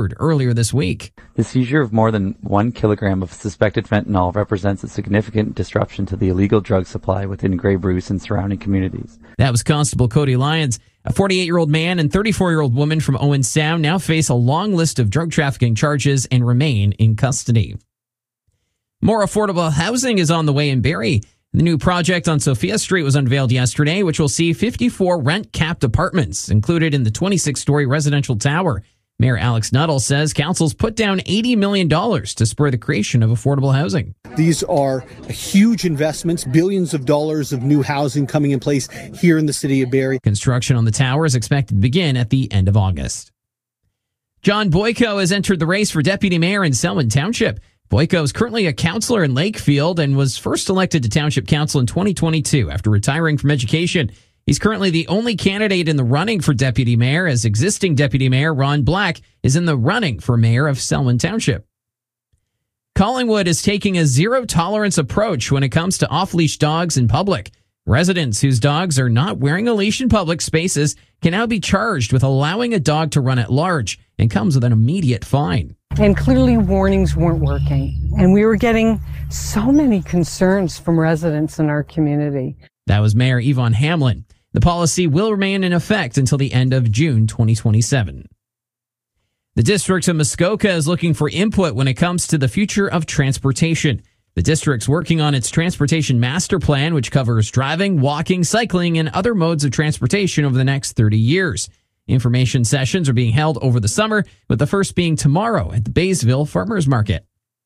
earlier this week. The seizure of more than 1 kilogram of suspected fentanyl represents a significant disruption to the illegal drug supply within Grey Bruce and surrounding communities. That was Constable Cody Lyons. A 48-year-old man and 34-year-old woman from Owen Sound now face a long list of drug trafficking charges and remain in custody. More affordable housing is on the way in Barrie. The new project on Sophia Street was unveiled yesterday, which will see 54 rent-capped apartments included in the 26-story residential tower. Mayor Alex Nuttall says council's put down $80 million to spur the creation of affordable housing. These are huge investments, billions of dollars of new housing coming in place here in the city of Barrie. Construction on the tower is expected to begin at the end of August. John Boyko has entered the race for deputy mayor in Selwyn Township. Boyko is currently a councillor in Lakefield and was first elected to Township Council in 2022 after retiring from education. He's currently the only candidate in the running for deputy mayor, as existing deputy mayor Ron Black is in the running for mayor of Selwyn Township. Collingwood is taking a zero-tolerance approach when it comes to off-leash dogs in public. Residents whose dogs are not wearing a leash in public spaces can now be charged with allowing a dog to run at large and comes with an immediate fine. And clearly warnings weren't working. And we were getting so many concerns from residents in our community. That was Mayor Yvonne Hamlin. The policy will remain in effect until the end of June 2027. The District of Muskoka is looking for input when it comes to the future of transportation. The district's working on its transportation master plan, which covers driving, walking, cycling, and other modes of transportation over the next 30 years. Information sessions are being held over the summer, with the first being tomorrow at the Baysville Farmers Market.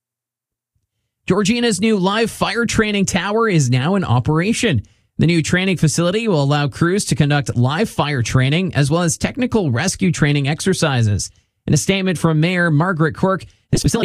Georgina's new live fire training tower is now in operation. The new training facility will allow crews to conduct live fire training as well as technical rescue training exercises. In a statement from Mayor Margaret Quirk, this facility